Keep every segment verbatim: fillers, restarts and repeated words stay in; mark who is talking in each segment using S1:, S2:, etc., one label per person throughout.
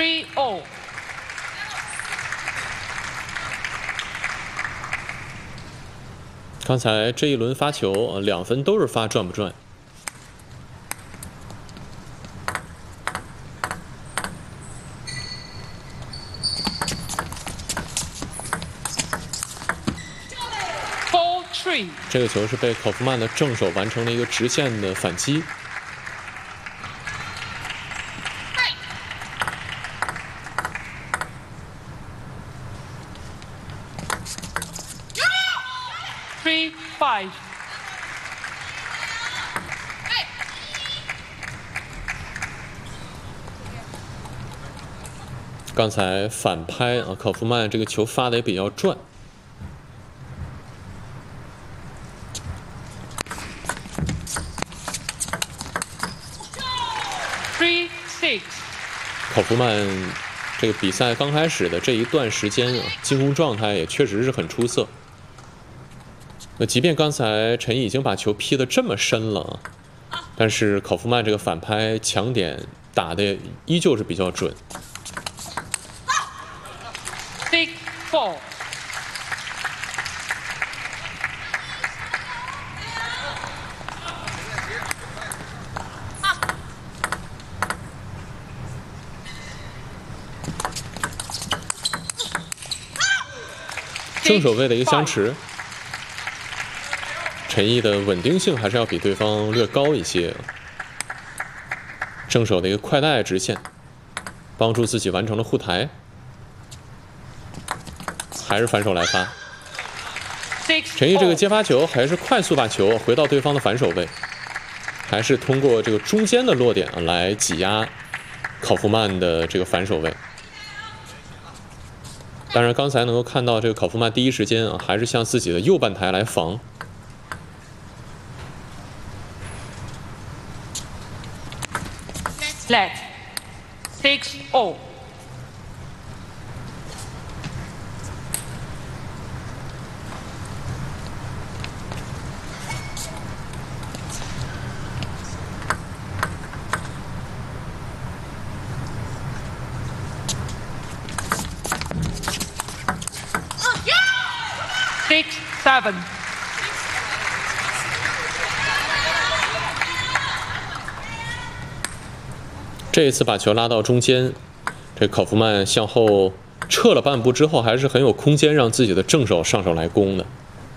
S1: three all。
S2: 刚才这一轮发球，两分都是发转不转。 这个球是被考夫曼的正手完成了一个直线的反击。
S1: Three five。
S2: 刚才反拍啊，考夫曼这个球发的也比较转。 考夫曼这个比赛刚开始的这一段时间啊，进攻状态也确实是很出色。那即便刚才陈毅已经把球劈得这么深了，但是考夫曼这个反拍强点打的依旧是比较准。
S1: Six four。
S2: 正手位的一个相持，陈毅的稳定性还是要比对方略高一些。正手的一个快带直线，帮助自己完成了护台，还是反手来发。陈毅这个接发球还是快速把球回到对方的反手位，还是通过这个中间的落点啊来挤压考夫曼的这个反手位。 当然，刚才能够看到这个考夫曼第一时间啊，还是向自己的右半台来防。
S1: Let six all。Six seven。
S2: 这一次把球拉到中间，这考夫曼向后撤了半步之后，还是很有空间让自己的正手上手来攻的。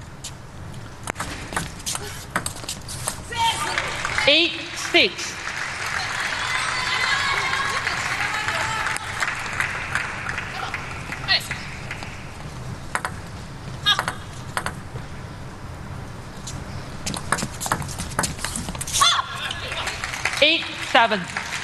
S1: Eight six。 Eight seven。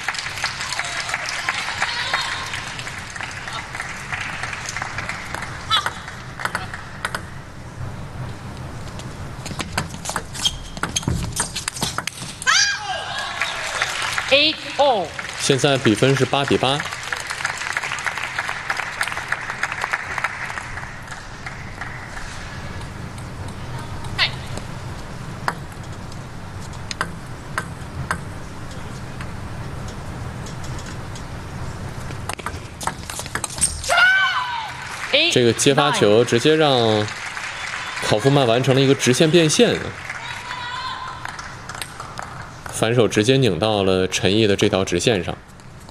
S1: Eight all。
S2: 现在比分是八比八。这个接发球直接让考夫曼完成了一个直线变线，反手直接拧到了陈毅的这条直线上。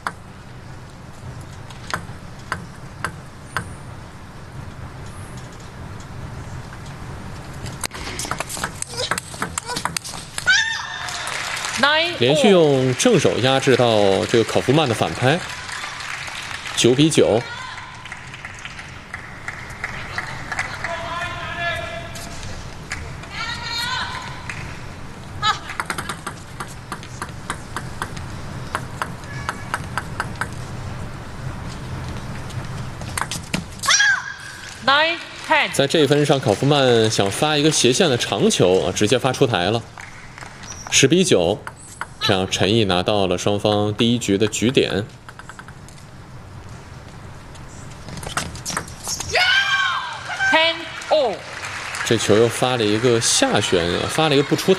S2: 连续用正手压制到这个考夫曼的反拍，九比九。 在这一分上，考夫曼想发一个斜线的长球啊，直接发出台了，十比九，这样陈毅拿到了双方第一局的局点。
S1: Ten all。
S2: 这球又发了一个下旋，发了一个不出。